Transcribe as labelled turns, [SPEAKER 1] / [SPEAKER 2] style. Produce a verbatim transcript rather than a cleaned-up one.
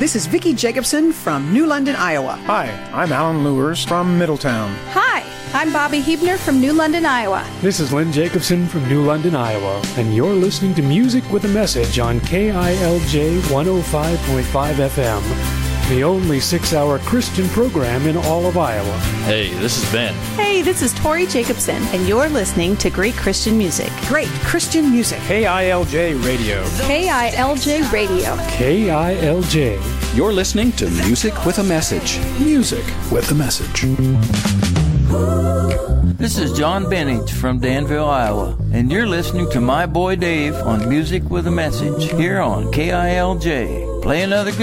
[SPEAKER 1] This is Vicki Jacobson from New London, Iowa.
[SPEAKER 2] Hi, I'm Alan Lewers from Middletown.
[SPEAKER 3] Hi, I'm Bobby Hebner from New London, Iowa.
[SPEAKER 4] This is Lynn Jacobson from New London, Iowa, and you're listening to Music with a Message on K I L J one oh five point five F M, the only six-hour Christian program in all of Iowa.
[SPEAKER 5] Hey, this is Ben.
[SPEAKER 3] Hey, this is Tori Jacobson, and you're listening to Great Christian Music.
[SPEAKER 1] Great Christian music.
[SPEAKER 2] K I L J Radio.
[SPEAKER 3] K I L J Radio.
[SPEAKER 4] K I L J.
[SPEAKER 6] You're listening to Music with a Message. Music with a Message.
[SPEAKER 7] This is John Bennett from Danville, Iowa, and you're listening to my boy Dave on Music with a Message here on K I L J. Play another good